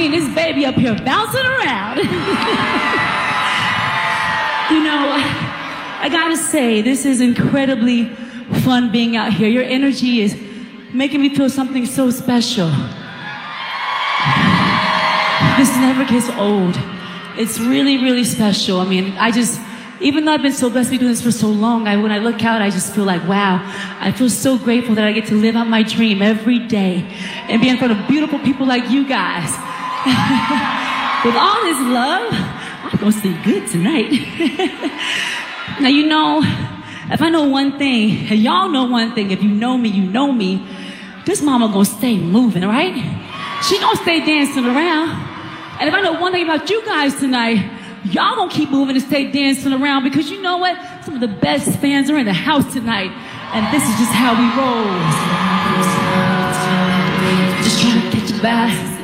mean, this baby up here bouncing around. You know, I gotta say, this is incredibly fun being out here. Your energy is making me feel something so special. This never gets old. It's really, really special. I mean, even though I've been so blessed to be doing this for so long, when I look out, I just feel like, wow, I feel so grateful that I get to live out my dream every day and be in front of beautiful people like you guys. With all this love, I'm gonna sleep good tonight. Now, you know, if I know one thing, and y'all know one thing, if you know me, this mama gonna stay moving, right? She gonna stay dancing around. And if I know one thing about you guys tonight, y'all gonna keep moving and stay dancing around, because you know what? Some of the best fans are in the house tonight, and this is just how we roll. Just trying to catch a vibe.